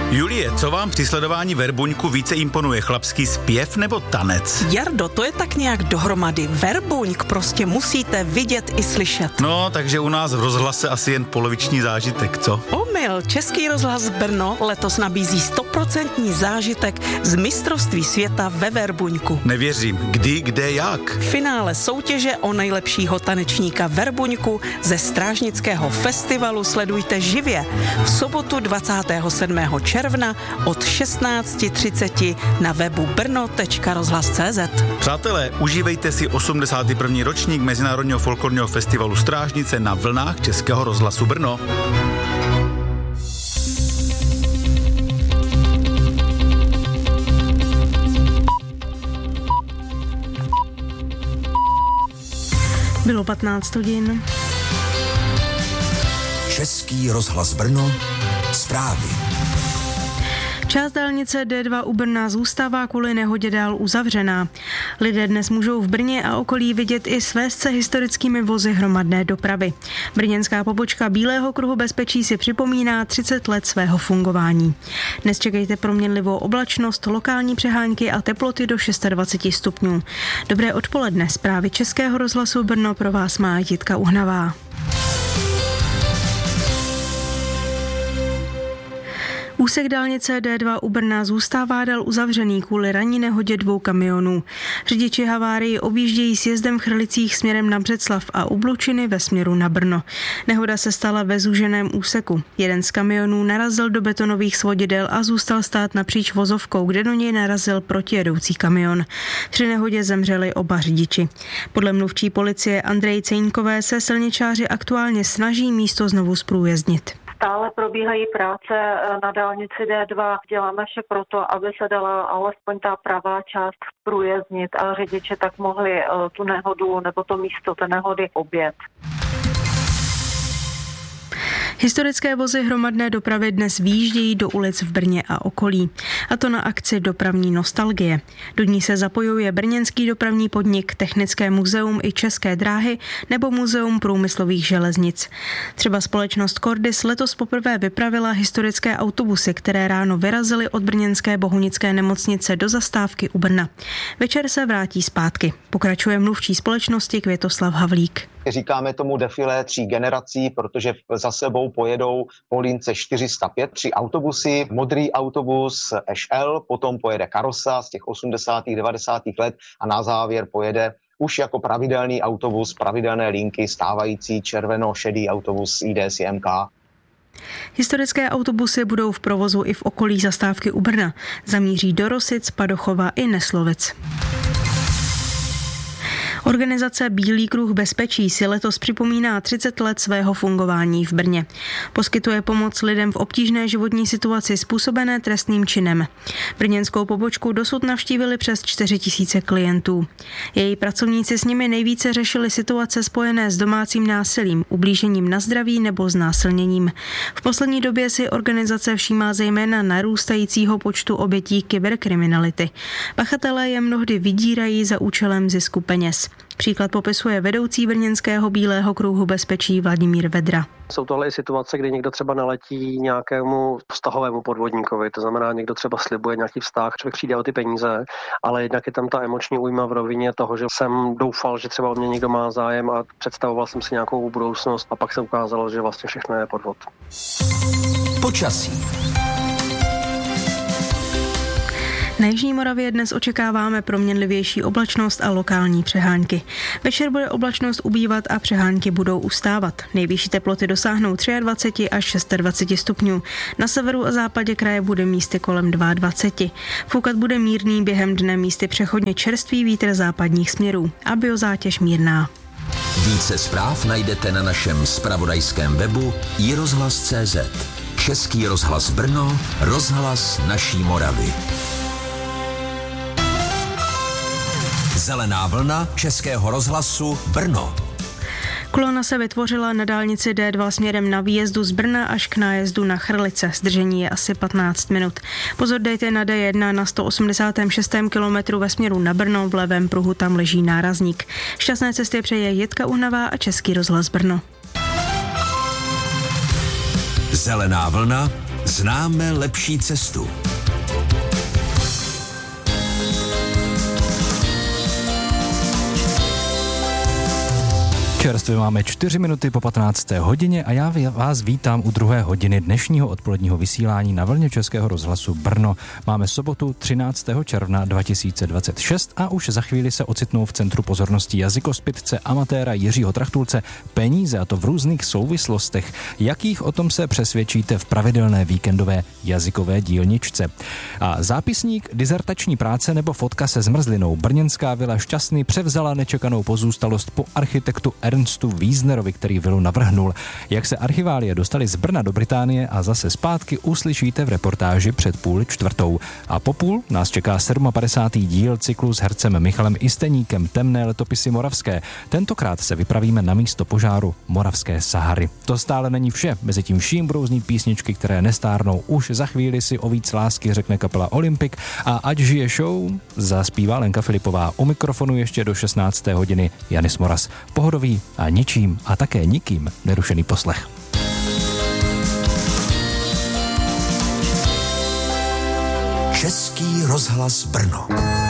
Julie, co vám při sledování Verbuňku více imponuje, chlapský zpěv nebo tanec? Jardo, to je tak nějak dohromady. Verbuňk prostě musíte vidět i slyšet. No, takže u nás v rozhlase asi jen poloviční zážitek, co? Omyl, Český rozhlas Brno letos nabízí 100% zážitek z mistrovství světa ve Verbuňku. Nevěřím. Kdy, kde, jak? Finále soutěže o nejlepšího tanečníka Verbuňku ze Strážnického festivalu sledujte živě v sobotu 27. června od 16:30 na webu brno.rozhlas.cz. Přátelé, užívejte si 81. ročník Mezinárodního folklorního festivalu Strážnice na vlnách Českého rozhlasu Brno. Bylo 15 hodin. Český rozhlas Brno, zprávy. Část dálnice D2 u Brna zůstává kvůli nehodě dál uzavřená. Lidé dnes můžou v Brně a okolí vidět i svézce historickými vozy hromadné dopravy. Brněnská pobočka Bílého kruhu bezpečí si připomíná 30 let svého fungování. Dnes čekejte proměnlivou oblačnost, lokální přehánky a teploty do 26 stupňů. Dobré odpoledne, zprávy Českého rozhlasu Brno pro vás má Jitka Uhnavá. Úsek dálnice D2 u Brna zůstává dál uzavřený kvůli ranní nehodě 2 kamionů. Řidiči havárii objíždějí sjezdem v Chrlicích směrem na Břeclav a u Blučiny ve směru na Brno. Nehoda se stala ve zúženém úseku. Jeden z kamionů narazil do betonových svodidel a zůstal stát napříč vozovkou, kde do něj narazil protijedoucí kamion. Při nehodě zemřeli oba řidiči. Podle mluvčí policie Andreji Ceňkové se silničáři aktuálně snaží místo znovu zprůjezdnit. Stále probíhají práce na dálnici D2. Děláme vše proto, aby se dala alespoň ta pravá část průjezdnit a řidiči tak mohli tu nehodu nebo to místo té nehody objet. Historické vozy hromadné dopravy dnes výjíždějí do ulic v Brně a okolí. A to na akci Dopravní nostalgie. Do ní se zapojuje brněnský dopravní podnik, Technické muzeum i České dráhy nebo Muzeum průmyslových železnic. Třeba společnost Cordis letos poprvé vypravila historické autobusy, které ráno vyrazily od brněnské Bohunické nemocnice do zastávky u Brna. Večer se vrátí zpátky. Pokračuje mluvčí společnosti Květoslav Havlík. Říkáme tomu defilé 3 generací, protože za sebou pojedou po lince 405 3 autobusy. Modrý autobus SL, potom pojede karosa z těch 80. 90. let a na závěr pojede už jako pravidelný autobus, pravidelné linky, stávající červeno-šedý autobus IDS MK. Historické autobusy budou v provozu i v okolí zastávky u Brna. Zamíří do Rosic, Padochova i Neslovic. Organizace Bílý kruh bezpečí si letos připomíná 30 let svého fungování v Brně. Poskytuje pomoc lidem v obtížné životní situaci způsobené trestným činem. Brněnskou pobočku dosud navštívili přes 4 000 klientů. Její pracovníci s nimi nejvíce řešili situace spojené s domácím násilím, ublížením na zdraví nebo znásilněním. V poslední době si organizace všímá zejména narůstajícího počtu obětí kyberkriminality. Pachatelé je mnohdy vydírají za účelem zisku peněz. Příklad popisuje vedoucí brněnského Bílého kruhu bezpečí Vladimír Vedra. Jsou tohle i situace, kdy někdo třeba naletí nějakému vztahovému podvodníkovi, to znamená, někdo třeba slibuje nějaký vztah, člověk přijde o ty peníze, ale jednak je tam ta emoční újma v rovině toho, že jsem doufal, že třeba o mě někdo má zájem a představoval jsem si nějakou budoucnost a pak se ukázalo, že vlastně všechno je podvod. Počasí. Na jižní Moravě dnes očekáváme proměnlivější oblačnost a lokální přehánky. Večer bude oblačnost ubývat a přehánky budou ustávat. Nejvyšší teploty dosáhnou 23 až 26 stupňů. Na severu a západě kraje bude místy kolem 22. Foukat bude mírný, během dne místy přechodně čerstvý vítr západních směrů a biozátěž mírná. Více zpráv najdete na našem zpravodajském webu iRozhlas.cz. Český rozhlas Brno, rozhlas naší Moravy. Zelená vlna Českého rozhlasu Brno. Kolona se vytvořila na dálnici D2 směrem na výjezdu z Brna až k nájezdu na Chrlice. Zdržení je asi 15 minut. Pozor dejte na D1 na 186. kilometru ve směru na Brno, v levém pruhu tam leží nárazník. Šťastné cesty přeje Jitka Uhnavá a Český rozhlas Brno. Zelená vlna, Známe lepší cestu. Čerstvě máme 4 minuty po 15. hodině a já vás vítám u 2. hodiny dnešního odpoledního vysílání na vlně Českého rozhlasu Brno. Máme sobotu 13. června 2026 a už za chvíli se ocitnou v centru pozornosti jazykospitce amatéra Jiřího Trachtulce peníze, a to v různých souvislostech. Jakých, o tom se přesvědčíte v pravidelné víkendové jazykové dílničce. A zápisník, dizertační práce nebo fotka se zmrzlinou. Brněnská vila Šťastný převzala nečekanou pozůstalost po architektu Ernstu Wiesnerovi, který vilu navrhnul. Jak se archiválie dostali z Brna do Británie a zase zpátky, uslyšíte v reportáži před 3:30. A po půl nás čeká 57. díl cyklu s hercem Michalem Isteníkem Temné letopisy moravské. Tentokrát se vypravíme na místo požáru Moravské Sahary. To stále není vše. Mezitím vším budou znít písničky, které nestárnou. Už za chvíli si o víc lásky řekne kapela Olympik a ať žije show, zaspívá Lenka Filipová. U mikrofonu ještě do 16. hodiny Janis Moras. Pohodový a ničím a také nikým nerušený poslech. Český rozhlas Brno.